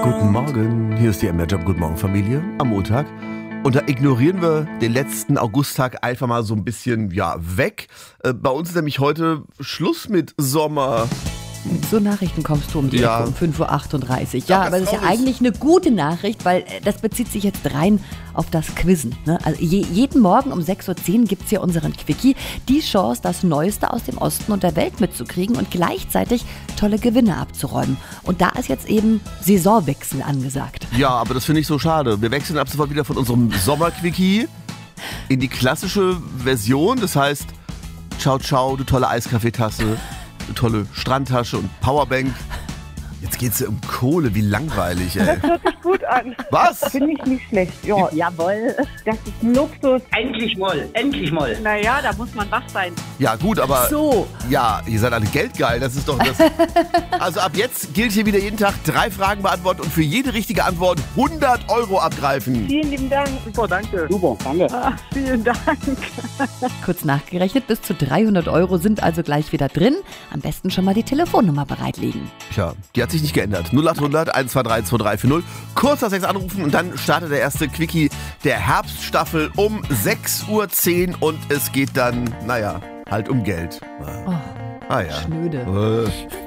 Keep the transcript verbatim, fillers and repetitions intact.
Guten Morgen, hier ist die M D R Job Guten Morgen Familie am Montag. Und da ignorieren wir den letzten Augusttag einfach mal so ein bisschen ja, weg. Äh, bei uns ist nämlich heute Schluss mit Sommer. So Nachrichten kommst du um die Ja. Ecke um fünf Uhr achtunddreißig. Ja, Ja, das aber das ist ja traurig. eigentlich eine gute Nachricht, weil äh, das bezieht sich jetzt rein auf das Quizzen. Ne? Also je, jeden Morgen um sechs Uhr zehn gibt es hier unseren Quickie. Die Chance, das Neueste aus dem Osten und der Welt mitzukriegen und gleichzeitig tolle Gewinne abzuräumen. Und da ist jetzt eben Saisonwechsel angesagt. Ja, aber das finde ich so schade. Wir wechseln ab sofort wieder von unserem Sommerquickie in die klassische Version. Das heißt, ciao, ciao, du tolle Eiskaffeetasse, du tolle Strandtasche und Powerbank. Jetzt geht's ja um Kohle, wie langweilig, ey. Das hört sich gut an. Was? Finde ich nicht schlecht. Ja, jawohl. Das ist ein Luxus. Endlich mal, endlich mal. Naja, da muss man wach sein. Ja gut, aber So, ja, ihr seid alle geldgeil, das ist doch das. Also ab jetzt gilt hier wieder jeden Tag drei Fragen beantworten und für jede richtige Antwort hundert Euro abgreifen. Vielen lieben Dank. Super, danke. Super, danke. Ah, vielen Dank. kurz nachgerechnet, bis zu dreihundert Euro sind also gleich wieder drin. Am besten schon mal die Telefonnummer bereitlegen. Tja, die hat sich nicht geändert. null acht hundert eins zwei drei zwei drei vier null. Kurz nach sechs anrufen und dann startet der erste Quickie der Herbststaffel um sechs Uhr zehn und es geht dann, naja, halt um Geld. Oh, Ah ja. schnöde. Äh.